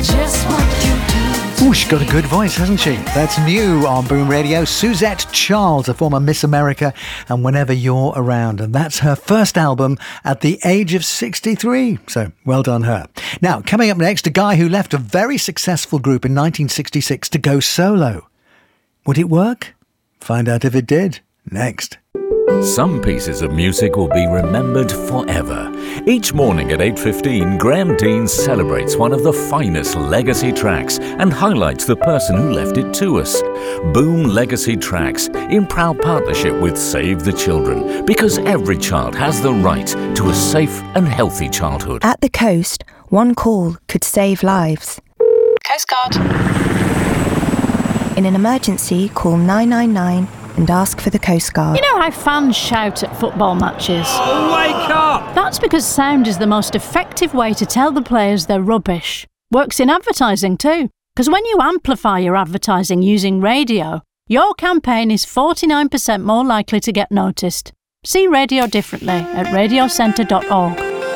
Just what you do. Ooh, she's got a good voice, hasn't she? That's new on Boom Radio. Suzette Charles, a former Miss America and Whenever You're Around. And that's her first album at the age of 63. So well done her. Now, coming up next, a guy who left a very successful group in 1966 to go solo. Would it work? Find out if it did. Next. Some pieces of music will be remembered forever. Each morning at 8:15, Graham Dean celebrates one of the finest legacy tracks and highlights the person who left it to us. Boom Legacy Tracks, in proud partnership with Save the Children, because every child has the right to a safe and healthy childhood. At the coast, one call could save lives. Coast Guard. In an emergency, call 999 and ask for the Coast Guard. You know how fans shout at football matches? Oh, wake up! That's because sound is the most effective way to tell the players they're rubbish. Works in advertising too, because when you amplify your advertising using radio, your campaign is 49% more likely to get noticed. See radio differently at radiocentre.org.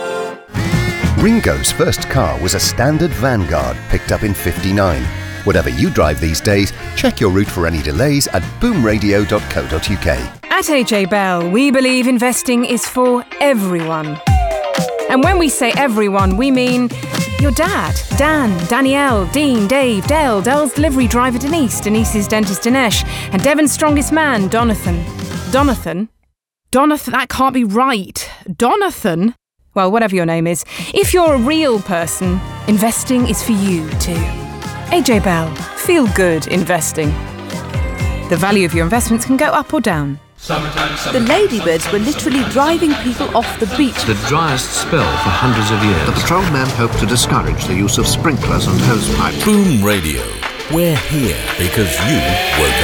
Ringo's first car was a standard Vanguard picked up in '59. Whatever you drive these days, check your route for any delays at boomradio.co.uk. At AJ Bell, we believe investing is for everyone. And when we say everyone, we mean your dad, Dan, Danielle, Dean, Dave, Dale, Dell's delivery driver Denise, Denise's dentist Dinesh, and Devon's strongest man, Donathan. Donathan? That can't be right. Donathan? Well, whatever your name is, if you're a real person, investing is for you too. AJ Bell, feel good investing. The value of your investments can go up or down. The ladybirds were literally driving people off the beach. The driest spell for hundreds of years. The patrolman hoped to discourage the use of sprinklers and hose pipes. Boom Radio. We're here because you were there.